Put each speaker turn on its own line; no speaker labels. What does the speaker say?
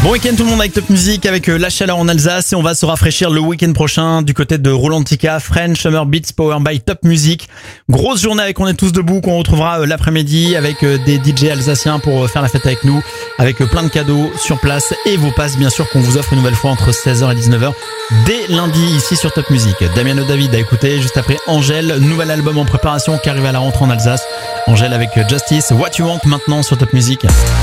Bon week-end tout le monde avec Top Music, avec la chaleur en Alsace et on va se rafraîchir le week-end prochain du côté de Rolantica, French Summer Beats Power by Top Music. Grosse journée avec On est tous debout qu'on retrouvera l'après-midi avec des DJ alsaciens pour faire la fête avec nous, avec plein de cadeaux sur place et vos passes bien sûr qu'on vous offre une nouvelle fois entre 16h et 19h dès lundi ici sur Top Music. Damiano David a écouté juste après Angèle, nouvel album en préparation qui arrive à la rentrée en Alsace. Angèle avec Justice, What You Want maintenant sur Top Music.